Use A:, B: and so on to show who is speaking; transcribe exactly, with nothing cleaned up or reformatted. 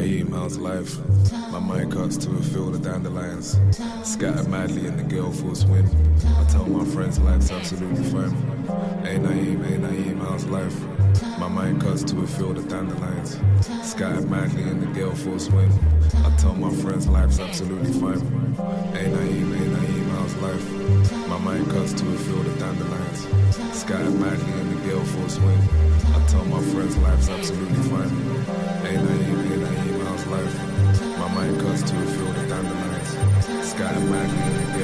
A: Naeem, how's life? My mind cuts to a field of dandelions, scattered madly in the gale force wind. I tell my friends life's absolutely fine. Hey Naeem, hey Naeem, how's life? My mind cuts to a field of dandelions, scattered madly in the gale force wind. I tell my friends life's absolutely fine. Hey Naeem, hey Naeem, how's life? My mind cuts to a field of dandelions, scattered madly in the gale force wind. I tell my friends life's absolutely fine. Hey Naeem, hey Naeem, how's life? My mind cuts to a field of dandelions, scattered madly in the gale